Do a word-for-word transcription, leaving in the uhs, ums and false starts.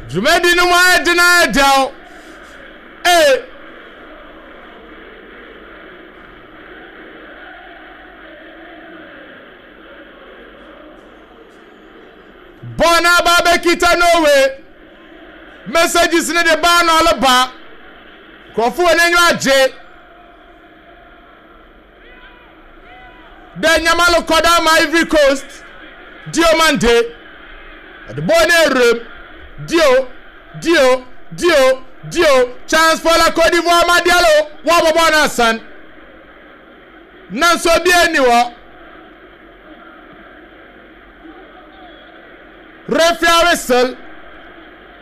Jumedi no wa dina down. Eh. Bona babe kita no way. Messages in the ban all about. Kofu enenwa je. Den Yamalo Koda my Ivory Coast. Diomande. The boy room. Dio, Dio, Dio, Dio. Chance for la Côte d'Ivoire Madialo. Wababona son. Nanso bien niwa. Referee whistle.